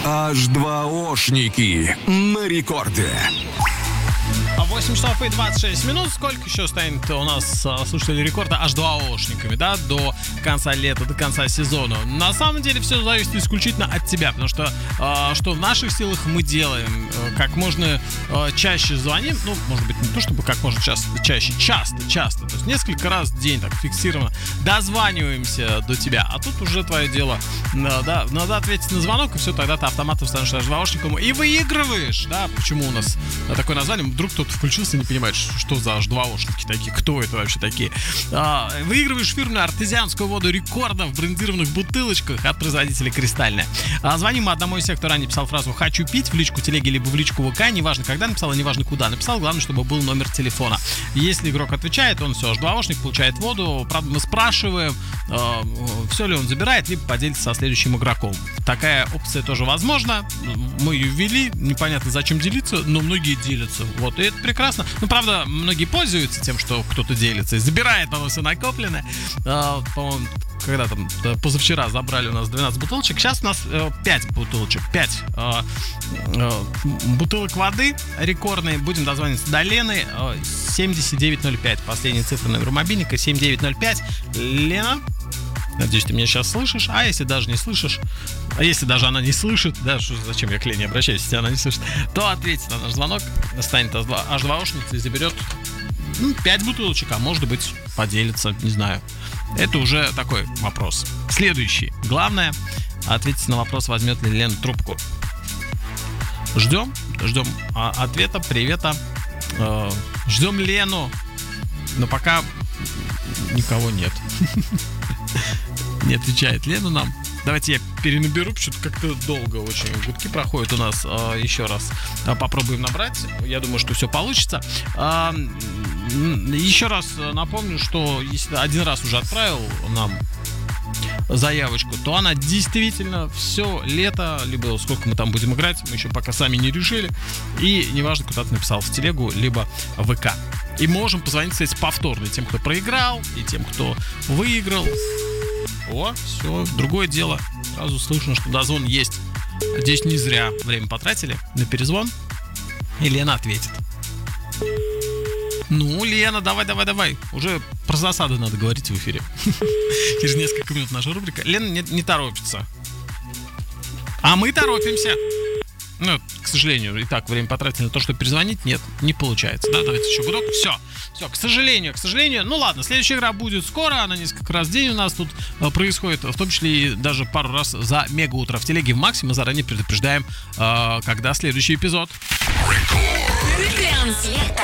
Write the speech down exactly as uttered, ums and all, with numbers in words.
аш два ошники на рекорде. восемь часов и двадцать шесть минут. Сколько еще станет у нас слушателей рекорда аш два ошниками, да, до конца лета, до конца сезона? На самом деле все зависит исключительно от тебя, потому что э, что в наших силах мы делаем, э, как можно э, чаще звоним, ну, может быть, не то чтобы как можно часто, чаще, часто, часто, то есть несколько раз в день так фиксированно дозваниваемся до тебя, а тут уже твое дело, э, да, надо ответить на звонок, и все, тогда ты автоматом станешь аш два ошником и выигрываешь, да, почему у нас такое название, вдруг кто-то включился, не понимает, что за аш два ошники такие, кто это вообще такие. А, выигрываешь фирменную артезианскую воду рекорда в брендированных бутылочках от производителя «Кристальная». А, звоним одному из тех, кто ранее писал фразу «хочу пить» в личку телеги либо в личку ВК, неважно когда написал, и неважно куда написал, главное, чтобы был номер телефона. Если игрок отвечает, он все, аш два ошник, получает воду, правда, мы спрашиваем, э, все ли он забирает, либо поделится со следующим игроком. Такая опция тоже возможна, мы ее ввели, непонятно зачем делиться, но многие делятся, вот, и это прекрасно. Ну, правда, многие пользуются тем, что кто-то делится и забирает потом все накопленное. А, по-моему, когда там, позавчера забрали у нас двенадцать бутылочек, сейчас у нас э, пять бутылочек, пять э, э, бутылок воды рекордные. Будем дозвониться до Лены. э, семьдесят девять ноль пять, последняя цифра номера мобильника, семьдесят девять ноль пять. Лена, надеюсь, ты меня сейчас слышишь, а если даже не слышишь, а если даже она не слышит, да, что, зачем я к Лене обращаюсь, если она не слышит, то ответит на наш звонок, станет аш два ошница и заберет ну, пять бутылочек, а может быть поделится, не знаю. Это уже такой вопрос. Следующий. Главное, ответить на вопрос, возьмет ли Лена трубку. Ждем, ждем а, ответа, привета, э, ждем Лену, но пока никого нет. Не отвечает Лена нам. Давайте я перенаберу, что-то как-то долго очень гудки проходят у нас. А, еще раз а, попробуем набрать. Я думаю, что все получится. А, еще раз напомню, что если один раз уже отправил нам заявочку, то она действительно все лето, либо сколько мы там будем играть, мы еще пока сами не решили. И неважно, куда ты написал, в телегу, либо в ВК. И можем позвонить, кстати, повторно тем, кто проиграл, и тем, кто выиграл. О, все, другое дело. Сразу слышно, что дозвон есть. Надеюсь, не зря время потратили на перезвон. И Лена ответит. Ну, Лена, давай, давай, давай. Уже про засады надо говорить в эфире. Через несколько минут наша рубрика. Лена не, не торопится. А мы торопимся. Ну, к сожалению, и так время потратили на то, чтобы перезвонить. Нет, не получается. Да, давайте еще гудок. Все. Все, к сожалению, к сожалению. Ну ладно, следующая игра будет скоро. Она несколько раз в день у нас тут э, происходит. В том числе и даже пару раз за мега утро. В телеге в Максе мы заранее предупреждаем, э, когда следующий эпизод. Трансляция